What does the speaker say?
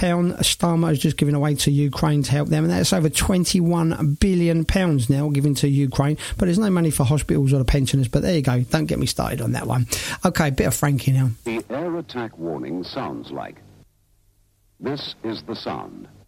Starmer has just given away to Ukraine to help them, and that's over £21 billion now given to Ukraine. But there's no money for hospitals or the pensioners. But there you go. Don't get me started on that one. Okay, bit of Frankie now. The air attack warning sounds like. This is the sound.